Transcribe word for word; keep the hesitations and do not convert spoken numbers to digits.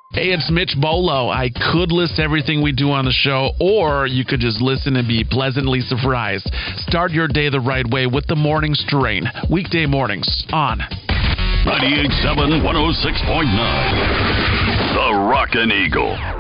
Hey, it's Mitch Bolo. I could list everything we do on the show, or you could just listen and be pleasantly surprised. Start your day the right way with the Morning Strain. Weekday mornings on ninety-eight point seven, one oh six point nine. The Rockin' Eagle.